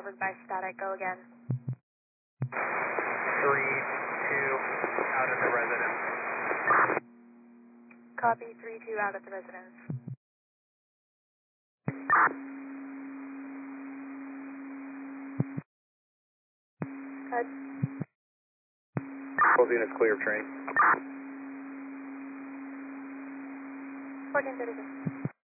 covered by static. Go again. 3-2 out at the residence. Copy, 3-2 out at the residence. Cut. Both units clear of train. 1436.